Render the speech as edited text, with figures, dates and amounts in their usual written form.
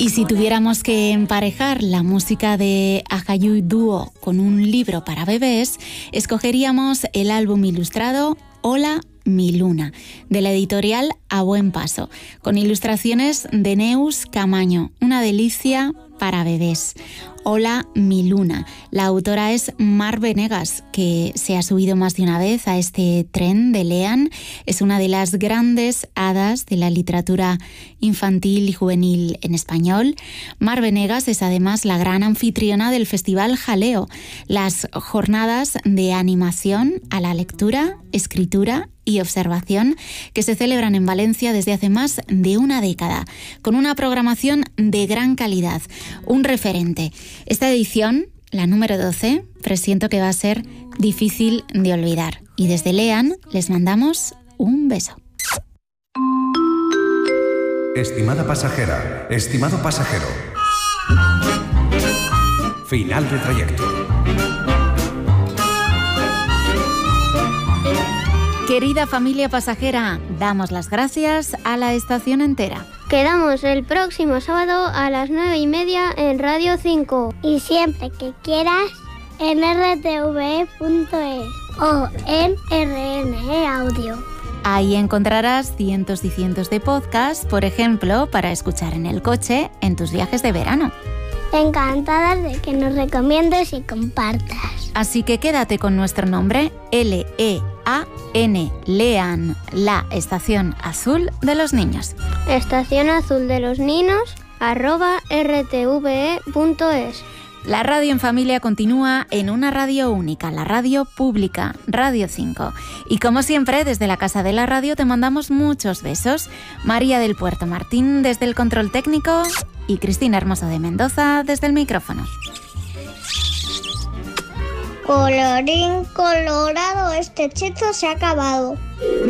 Y si tuviéramos que emparejar la música de Ajayuy Dúo con un libro para bebés, escogeríamos el álbum ilustrado Hola, mi luna, de la editorial A Buen Paso, con ilustraciones de Neus Camaño, una delicia para bebés. Hola, mi luna. La autora es Mar Venegas, que se ha subido más de una vez a este tren de Lean. Es una de las grandes hadas de la literatura infantil y juvenil en español. Mar Venegas es además la gran anfitriona del Festival Jaleo, las jornadas de animación a la lectura, escritura y observación que se celebran en Valencia desde hace más de una década, con una programación de gran calidad, un referente. Esta edición, la número 12, presiento que va a ser difícil de olvidar. Y desde Lean les mandamos un beso. Estimada pasajera, estimado pasajero. Final de trayecto. Querida familia pasajera, damos las gracias a la estación entera. Quedamos el próximo sábado a las 9:30 en Radio 5. Y siempre que quieras en rtve.es o en RNE Audio. Ahí encontrarás cientos y cientos de podcasts, por ejemplo, para escuchar en el coche en tus viajes de verano. Encantadas de que nos recomiendes y compartas. Así que quédate con nuestro nombre, LEAN, Lean, la Estación Azul de los Niños. Estación Azul de los Niños, @rtve.es. La radio en familia continúa en una radio única, la radio pública, Radio 5. Y como siempre, desde la Casa de la Radio te mandamos muchos besos. María del Puerto Martín desde el control técnico y Cristina Hermoso de Mendoza desde el micrófono. Colorín colorado, este hechizo se ha acabado.